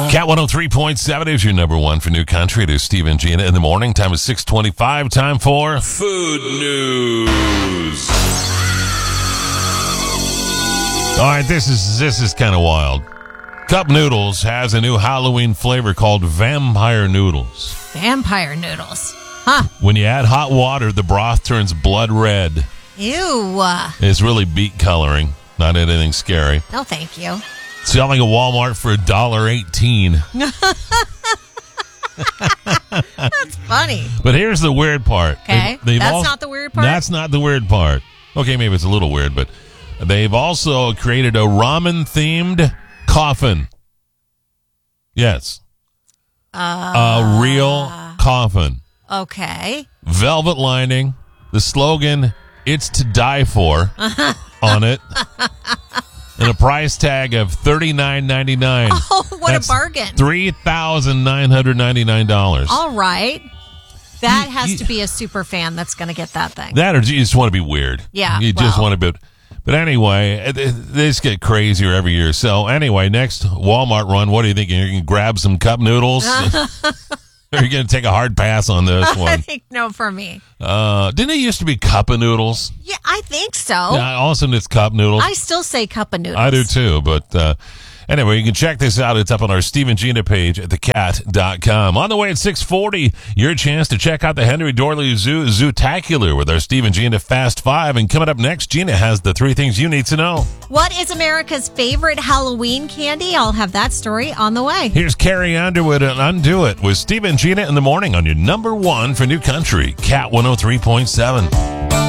Cat 103.7 is your number one for New Country. It is Steve and Gina in the morning. Time is 6:25. Time for Food News. All right, this is kind of wild. Cup Noodles has a new Halloween flavor called Vampire Noodles. Vampire noodles. Huh. When you add hot water, the broth turns blood red. Ew. It's really beet coloring, not anything scary. No, thank you. Selling at Walmart for $1.18. That's funny. But here's the weird part. Okay. That's not the weird part? That's not the weird part. Okay, maybe it's a little weird, but they've also created a ramen-themed coffin. Yes. A real coffin. Okay. Velvet lining. The slogan, "It's to die for," on it. And a price tag of $39.99. Oh, what a bargain. $3,999. All right. That has to be a super fan that's going to get that thing. That or you just want to be weird. Yeah. You just want to be... But anyway, they just get crazier every year. So anyway, next Walmart run, what do you think? You're going to grab some cup noodles? Or are you going to take a hard pass on this one? I think no for me. Didn't it used to be cup of noodles? Yeah, I think so. Yeah, all of a sudden it's cup noodles. I still say cup of noodles. I do too, but anyway, you can check this out. It's up on our Steve and Gina page at thecat.com. On the way at 6:40, your chance to check out the Henry Dorley Zootacular with our Steve and Gina Fast 5. And coming up next, Gina has the 3 things you need to know. What is America's favorite Halloween candy? I'll have that story on the way. Here's Carrie Underwood and Undo It with Steve and Gina in the morning on your number one for New Country, Cat 103.7.